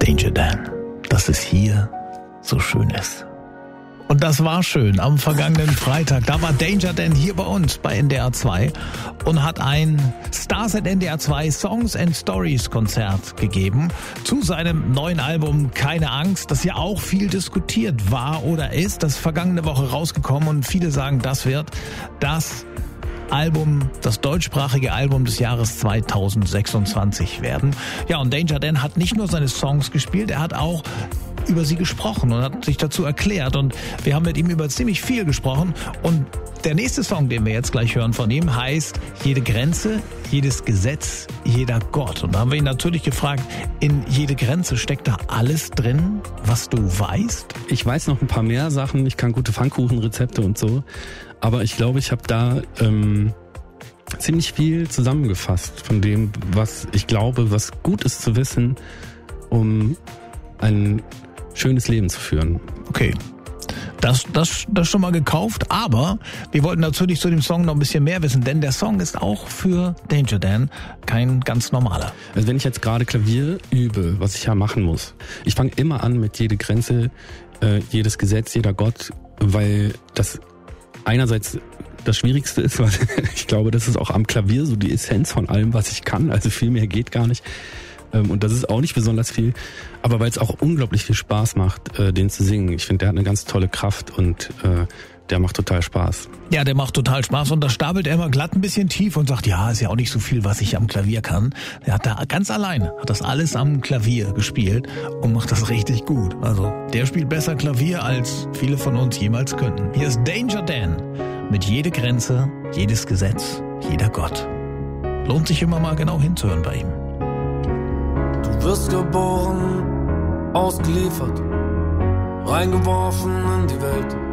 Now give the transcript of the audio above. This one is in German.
Danger Dan, dass es hier so schön ist. Und das war schön am vergangenen Freitag. Da war Danger Dan hier bei uns bei NDR 2 und hat ein Stars at NDR 2 Songs and Stories Konzert gegeben zu seinem neuen Album Keine Angst, das ja auch viel diskutiert war oder ist. Das ist vergangene Woche rausgekommen und viele sagen, das wird das Album, das deutschsprachige Album des Jahres 2026 werden. Ja, und Danger Dan hat nicht nur seine Songs gespielt, er hat auch über sie gesprochen und hat sich dazu erklärt und wir haben mit ihm über ziemlich viel gesprochen und der nächste Song, den wir jetzt gleich hören von ihm, heißt Jede Grenze, jedes Gesetz, jeder Gott. Und da haben wir ihn natürlich gefragt, in jede Grenze steckt da alles drin, was du weißt? Ich weiß noch ein paar mehr Sachen, ich kann gute Pfannkuchenrezepte und so, aber ich glaube, ich habe da ziemlich viel zusammengefasst von dem, was ich glaube, was gut ist zu wissen, um ein schönes Leben zu führen. Okay, das schon mal gekauft, aber wir wollten natürlich zu dem Song noch ein bisschen mehr wissen, denn der Song ist auch für Danger Dan kein ganz normaler. Also wenn ich jetzt gerade Klavier übe, was ich ja machen muss, ich fange immer an mit jede Grenze, jedes Gesetz, jeder Gott, weil das einerseits das Schwierigste ist, weil ich glaube, das ist auch am Klavier so die Essenz von allem, was ich kann, also viel mehr geht gar nicht. Und das ist auch nicht besonders viel, aber weil es auch unglaublich viel Spaß macht, den zu singen. Ich finde, der hat eine ganz tolle Kraft und der macht total Spaß. Ja, der macht total Spaß und da stapelt er immer glatt ein bisschen tief und sagt, ja, ist ja auch nicht so viel, was ich am Klavier kann. Er hat da ganz allein, hat das alles am Klavier gespielt und macht das richtig gut. Also, der spielt besser Klavier, als viele von uns jemals könnten. Hier ist Danger Dan mit Jede Grenze, jedes Gesetz, jeder Gott. Lohnt sich immer mal genau hinzuhören bei ihm. Du wirst geboren, ausgeliefert, reingeworfen in die Welt.